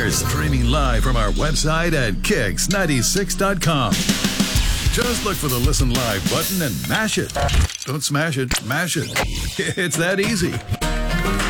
We're streaming live from our website at kicks96.com. Just look for the Listen Live button and mash it. Don't smash it, mash it. It's that easy.